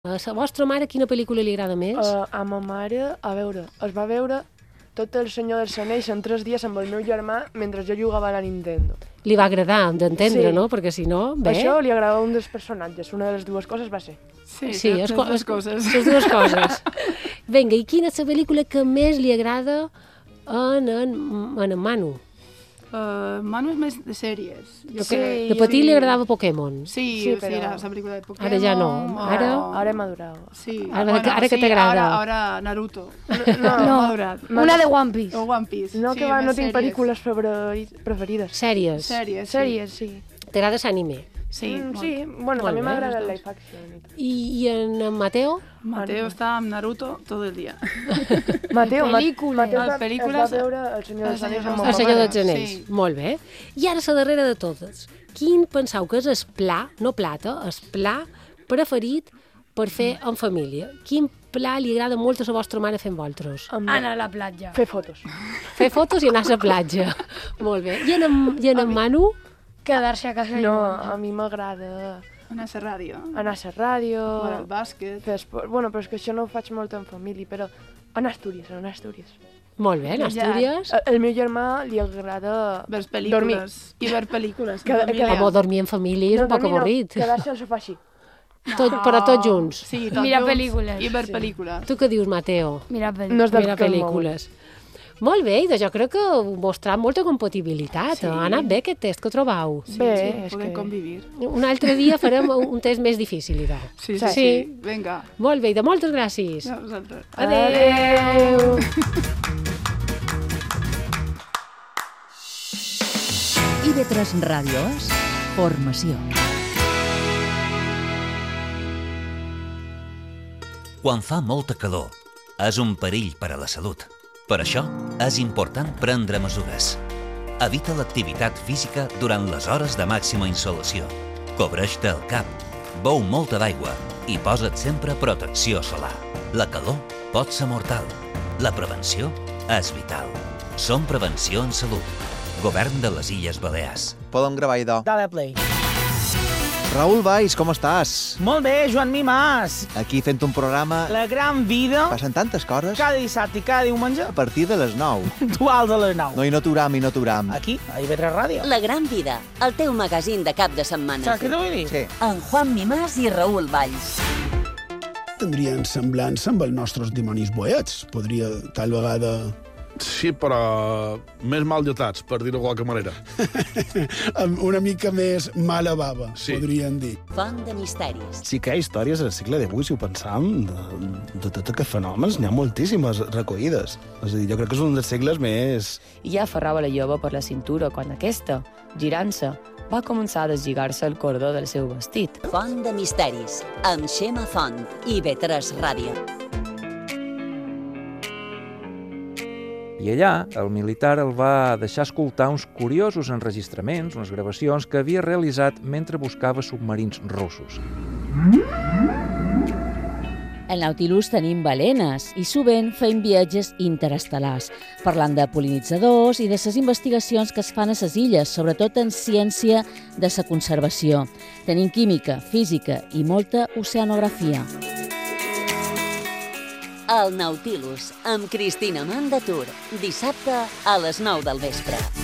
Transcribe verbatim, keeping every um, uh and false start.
A la vostra mare quina pel·lícula li agrada més? Uh, a ma mare, a veure, es va veure tot el Senyor dels Anells en tres dies amb el meu germà mentre jo jugava a la Nintendo. Li va agradar d'entendre, Sí. no? Perquè si no, bé... Això li agradava un dels personatges, una de les dues coses va ser. Sí, Sí, les es, co- dues es, coses. les dues coses. Vinga, i quina és la pel·lícula que més li agrada en en, en, en Manu? Uh, Manu és més de sèries. Jo Sí, crec. De petit li agradava Pokémon. Sí, Sí, sí, però- era la pel·lícula de Pokémon. Ara ja no. Ara- o- Ara he madurat. Sí. Ara que- ara que sí, t'agrada. Ara, ara Naruto. No, No, Madurat. una de One Piece. O One Piece. no sí, que va, més no tinc sèries. pel·lícules preferi- preferides. Sèries. Sèries, sí. Sèries, sí. T'agrada l'anime. Sí, Mm, molt. sí, bueno, Molt també bé, m'agrada les el dues. live action. i tot. I, i en, en Mateo? Mateo està amb Naruto tot el dia. Mateo, Ma- Pel·lícules. Mateo Ah, es va, es pel·lícules. va veure El Senyor dels El Senyor Anells amb dels ma El Senyor mare. dels Anells. Sí. Molt bé. I ara la darrera de totes. Quin penseu que és el pla, no plata, el pla preferit per fer en família? Quin pla li agrada molt a la vostra mare fer amb vosaltres? Amb- Anar a la platja. Fer fotos. Fer fotos i anar a la platja. Molt bé. I en, i en, en Manu? Quedar-se a casa. No, jugant. a mi m'agrada Anar a la ràdio. anar a la ràdio, Jugar al bàsquet. fer esport. Bueno, però és que això no ho faig molt en família, però anar a Astúries, anar a Astúries. Molt bé, en Astúries. El, el meu germà li agrada Veure dormir. pel·lícules. I veure pel·lícules. Cada- Família. cada- Home, dormir en família és un poc dormir avorrit. No, quedar-se al sofà així. Tot, però tots junts. Sí, tots Mirar junts pel·lícules. I veure Sí. pel·lícules. Tu què dius, Mateo? Mira, pel·lícules. No és del Mirar que el mou. pel·lícules. Molt bé, doncs jo crec que heu mostrat molta compatibilitat. Sí. Ha anat bé aquest test, que trobau? Sí, Bé, sí, és podem que- convivir. Un altre dia farem un test més difícil, idò. Sí, sí, Sí. sí. Sí. Vinga. Molt bé, i de moltes gràcies. A vosaltres. Adéu. I ve tres Ràdios, formació. Quan fa molta calor, és un perill per a la salut. Per això, és important prendre mesures. Evita l'activitat física durant les hores de màxima insolació. Cobreix-te el cap, beu molta d'aigua i posa't sempre protecció solar. La calor pot ser mortal. La prevenció és vital. Som Prevenció en Salut. Govern de les Illes Balears. Podem gravar, idò. Dale play. Raül Valls, com estàs? Molt bé, Joan Mimàs. Aquí fent un programa... La gran vida, Passen tantes coses cada dissabte i cada diumenge, a partir de les nou. duals a les nou. No hi no t'uram i no t'uram. Aquí, a I V tres Ràdio. La gran vida, el teu magazín de cap de setmana. Saps què t'ho vull dir? Sí. En Juan Mimàs i Raül Valls. Tindrien semblança amb els nostres dimonis boets. Podria, tal vegada, Sí, però més mal dotats, per dir-ho de qualque manera. amb una mica més mala bava, Sí. podrien dir. Font de misteris. Sí que hi ha històries al segle divuit, si ho pensam, de, de tots aquests fenòmens, n'hi ha moltíssimes recollides. És a dir, jo crec que és un dels segles més... I ja aferrava la jove per la cintura quan aquesta, girant-se, va començar a deslligar-se el cordó del seu vestit. Font de misteris, amb Xema Font i ve tres Ràdio. I allà, el militar el va deixar escoltar uns curiosos enregistraments, unes gravacions que havia realitzat mentre buscava submarins russos. Al Nautilus tenim balenes i sovint feim viatges interestel·lars, parlant de pol·linitzadors i de les investigacions que es fan a les illes, sobretot en ciència de la conservació. Tenim química, física i molta oceanografia. El Nautilus, amb Cristina Mandatur, dissabte a les nou del vespre.